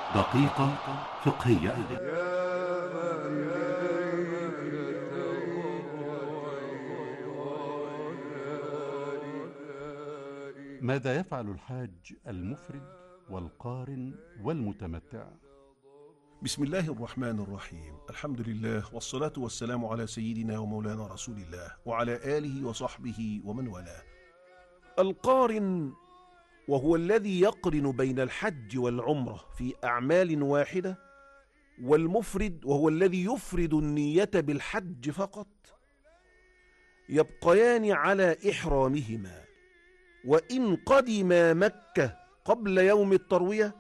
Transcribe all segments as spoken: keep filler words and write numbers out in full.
دقيقة فقهية. ماذا يفعل الحاج المفرد والقارن والمتمتع؟ بسم الله الرحمن الرحيم. الحمد لله والصلاة والسلام على سيدنا ومولانا رسول الله وعلى آله وصحبه ومن والاه. القارن وهو الذي يقرن بين الحج والعمرة في أعمال واحدة، والمفرد وهو الذي يفرد النية بالحج فقط، يبقيان على إحرامهما، وإن قدما مكة قبل يوم التروية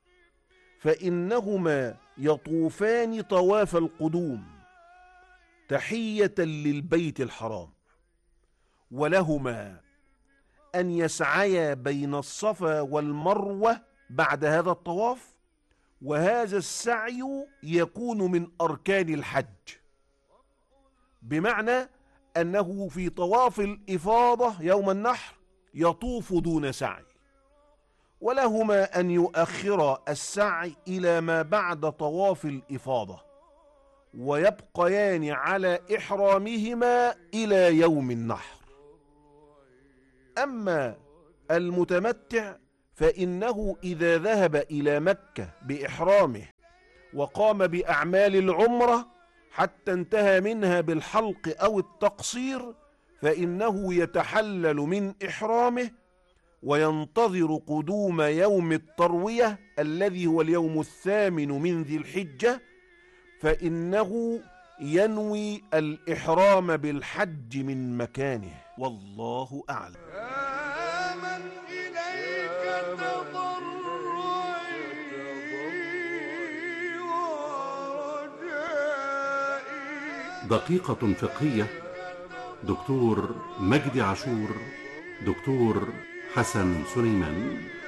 فإنهما يطوفان طواف القدوم تحية للبيت الحرام، ولهما أن يسعيا بين الصفا والمروة بعد هذا الطواف، وهذا السعي يكون من أركان الحج، بمعنى أنه في طواف الإفاضة يوم النحر يطوف دون سعي، ولهما أن يؤخر السعي إلى ما بعد طواف الإفاضة، ويبقيان على إحرامهما إلى يوم النحر. أما المتمتع فإنه إذا ذهب إلى مكة بإحرامه وقام بأعمال العمرة حتى انتهى منها بالحلق أو التقصير، فإنه يتحلل من إحرامه وينتظر قدوم يوم التروية الذي هو اليوم الثامن من ذي الحجة، فإنه ينوي الإحرام بالحج من مكانه، والله أعلم. يا من إليك تضرعي ورجائي. دقيقة فقهية. دكتور مجدي عاشور، دكتور حسن سليمان.